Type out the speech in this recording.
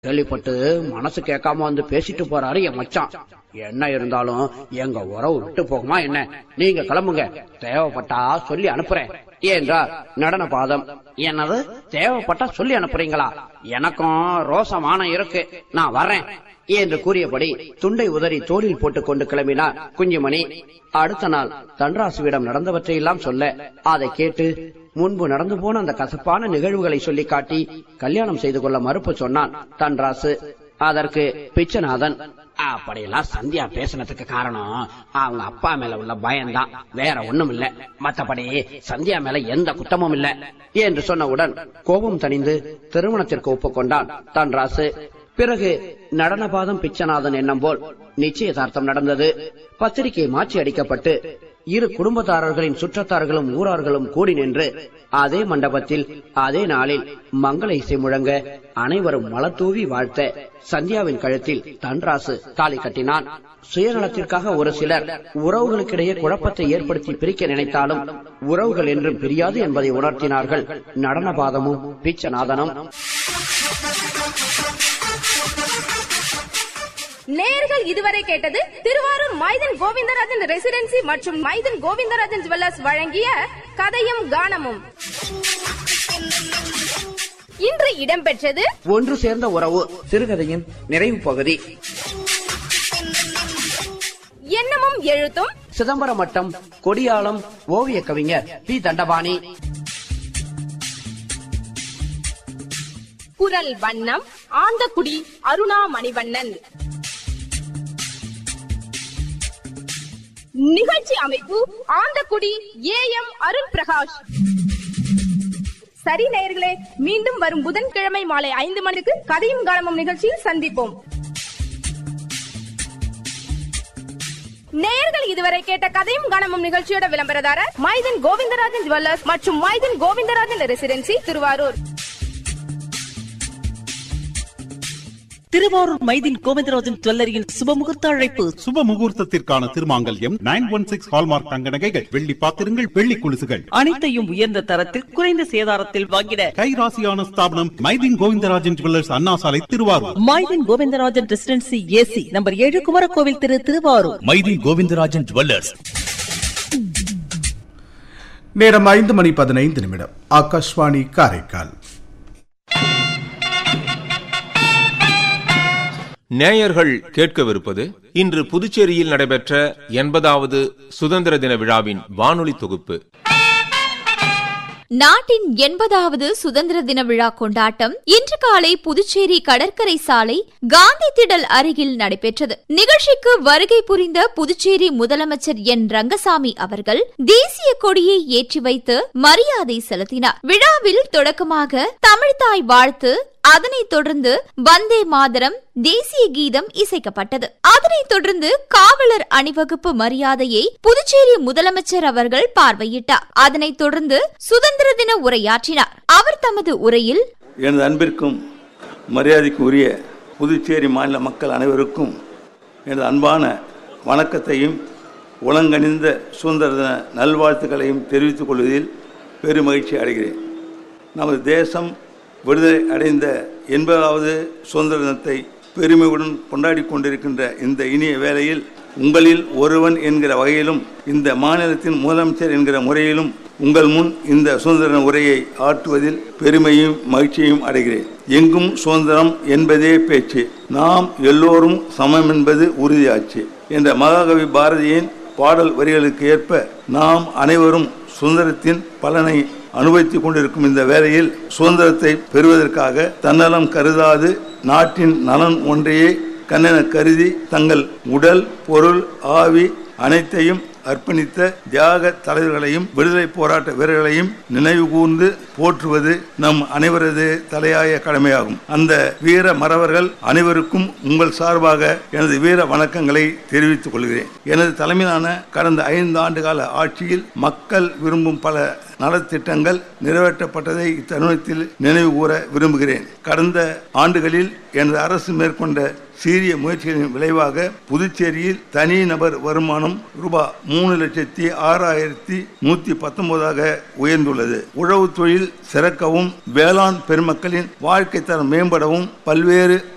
கேள்விப்பட்டு மனசு கேட்காம வந்து பேசிட்டு போறாரு என் மச்சான். என்ன இருந்தாலும் எங்க உறவு விட்டு போகுமா என்ன? நீங்க கிளம்புங்க, தேவைப்பட்டா சொல்லி அனுப்புறேன் என்றார் நடனபாதம். என்னது, தேவைப்பட்டா சொல்லி அனுப்புறீங்களா? எனக்கும் ரோசமானம் இருக்கு, நான் வர்றேன் என்று கூறியபடி துண்டை உதறி தோளில் போட்டுக் கொண்டு கிளம்பினார் குஞ்சுமணி. அடுத்த நாள் தன்ராசுவிடம் நடந்தவற்றையெல்லாம் சொல்ல, அதை கேட்டு முன்பு நடந்து போன அந்த கசப்பான நிகழ்வுகளை சொல்லி காட்டி கல்யாணம் செய்து கொள்ள மறுப்பு சொன்னான் தன்ராசு. அதற்கு பிச்சநாதன், அப்படியெல்லாம் சந்தியா பேசினதுக்கு காரணம் அவங்க அப்பா மேல உள்ள பயம்தான், வேற ஒண்ணும் இல்ல, மற்றபடி சந்தியா மேல எந்த குற்றமும் இல்ல என்று சொன்னவுடன் கோபம் தணிந்து திருமணத்திற்கு ஒப்புக்கொண்டான் தன்ராசு. பிறகு நடனபாதம் பிச்சநாதன் எண்ணம் போல் நிச்சயதார்த்தம் நடந்தது. பத்திரிகை மாற்றி அடிக்கப்பட்டு இரு குடும்பத்தாரர்களின் சுற்றத்தார்களும் ஊரார்களும் கூடி நின்று அதே மண்டபத்தில் அதே நாளில் மங்கள இசை முழங்க அனைவரும் மலத்தூவி வாழ்த்த சந்தியாவின் கழுத்தில் தன்ராசு தாலி கட்டினான். சுயநலத்திற்காக ஒரு சிலர் உறவுகளுக்கிடையே குழப்பத்தை ஏற்படுத்தி பிரிக்க நினைத்தாலும் உறவுகள் என்றும் பிரியாது என்பதை உணர்த்தினார்கள் நடனபாதமும் பிச்சநாதனும். நேயர்கள் இதுவரை கேட்டது திருவாரூர் மைதன் கோவிந்தராஜன் ரெசிடென்சி மற்றும் மைதன் கோவிந்தராஜன் ஜுவல்லர்ஸ் வழங்கிய கதையும் கானமும். இன்று இடம்பெற்றது ஒன்று சேர்ந்த உறவு சிறுகதையின் நிறைவு பகுதி. எண்ணமும் எழுத்தும் சிதம்பரம் மட்டம் கொடியாளம் ஓவிய கவிஞர் பி தண்டபாணி. குரல் வண்ணம் ஆந்தக்குடி அருணா மணிவண்ணன். நிகழ்ச்சி அமைப்பு ஆந்தக்குடி AM அருண் பிரகாஷ். சரி நேயர்களே, மீண்டும் வரும் புதன்கிழமை மாலை 5 மணிக்கு கதையும் கானமும் நிகழ்ச்சியில் சந்திப்போம். நேயர்கள் இதுவரை கேட்ட கதையும் கானமும் நிகழ்ச்சியோட விளம்பரதாரர் மைதன் கோவிந்தராஜன் ஜுவல்லர்ஸ் மற்றும் மைதன் கோவிந்தராஜன் ரெசிடென்சி திருவாரூர். திருவாரூர் மைதீன் கோவிந்தராஜன் ஜுவல்லரியின் சுபமுகூர்த்த அழைப்பு. சுப முகூர்த்தத்திற்கான திருமாங்கல்யம் 916 ஹால்மார்க் தங்க நகைகள், வெள்ளி பாத்திரங்கள், வெள்ளி குலுசுகள் அனைத்தையும் உயர்ந்த தரத்தில் குறைந்த சேதாரத்தில் வாங்கிட கைராசியான ஸ்தாபனம் மைதீன் கோவிந்தராஜன் ஜுவல்லர்ஸ், அண்ணா சாலை, Thiruvarur. Maideen Govindarajan residency AC number 7 Kumarakovil திரு, திருவாரூர். மைதீன் கோவிந்தராஜன் ஜுவல்லர்ஸ். நேரம் 5:15 ஆகாஷ்வாணி காரைக்கால். நேயர்கள் கேட்கவிருப்பது இன்று புதுச்சேரியில் நடைபெற்ற 80வது சுதந்திர தின விழாவின் வானொலி தொகுப்பு. நாட்டின் 80வது சுதந்திர தின விழா கொண்டாட்டம் இன்று காலை புதுச்சேரி கடற்கரை சாலை காந்தி திடல் அருகில் நடைபெற்றது. நிகழ்ச்சிக்கு வருகை புரிந்த புதுச்சேரி முதலமைச்சர் என் ரங்கசாமி அவர்கள் தேசிய கொடியை ஏற்றி வைத்து மரியாதை செலுத்தினார். விழாவில் தொடக்கமாக தமிழ்தாய் வாழ்த்து, அதனைத் தொடர்ந்து வந்தே மாதரம் தேசிய கீதம் இசைக்கப்பட்டது. அதனைத் தொடர்ந்து காவலர் அணிவகுப்பு மரியாதையை புதுச்சேரி முதலமைச்சர் அவர்கள் பார்வையிட்டார். அதனைத் தொடர்ந்து சுதந்திர தின உரையாற்றினார். அவர் தமது உரையில், எனது அன்பிற்கும் மரியாதைக்கு உரிய புதுச்சேரி மாநில மக்கள் அனைவருக்கும் எனது அன்பான வணக்கத்தையும் உலங்கணிந்த சுதந்திர தின நல்வாழ்த்துக்களையும் தெரிவித்துக் கொள்வதில் பெருமகிழ்ச்சி அடைகிறேன். நமது தேசம் விடுதலை அடைந்த 80வது சுதந்திர தினத்தை பெருமையுடன் கொண்டாடி கொண்டிருக்கின்ற இந்த இனிய வேளையில் உங்களில் ஒருவன் என்கிற வகையிலும் இந்த மாநிலத்தின் முதலமைச்சர் என்கிற முறையிலும் உங்கள் முன் இந்த சுதந்திர உரையை ஆற்றுவதில் பெருமையும் மகிழ்ச்சியும் அடைகிறேன். எங்கும் சுதந்திரம் என்பதே பேச்சு, நாம் எல்லோரும் சமம் என்பது உறுதியாச்சு என்ற மகாகவி பாரதியின் பாடல் வரிகளுக்கு ஏற்ப நாம் அனைவரும் சுதந்திரத்தின் பலனை அனுபவித்துக் கொண்டிருக்கும் இந்த வேளையில் சுதந்திரத்தை பெறுவதற்காக தன்னலம் கருதாது நாட்டின் நலன் ஒன்றையே கண்ணென கருதி தங்கள் உடல், பொருள், ஆவி அனைத்தையும் அர்ப்பணித்த தியாக தலைவர்களையும் விடுதலை போராட்ட வீரர்களையும் நினைவு கூர்ந்து போற்றுவது நம் அனைவரது தலையாய கடமையாகும். அந்த வீர மறவர்கள் அனைவருக்கும் உங்கள் சார்பாக எனது வீர வணக்கங்களை தெரிவித்துக் கொள்கிறேன். எனது தலைமையிலான கடந்த 5 ஆண்டுகால ஆட்சியில் மக்கள் விரும்பும் பல நலத்திட்டங்கள் நிறைவேற்றப்பட்டதை இத்தருணத்தில் நினைவு கூற விரும்புகிறேன். கடந்த ஆண்டுகளில் எனது அரசு மேற்கொண்ட சீரிய முயற்சிகளின் விளைவாக புதுச்சேரியில் தனி நபர் வருமானம் ரூபாய் 3,06,119 உயர்ந்துள்ளது. உழவு தொழில் சிறக்கவும் வேளாண் பெருமக்களின் வாழ்க்கை தரம் மேம்படவும் பல்வேறு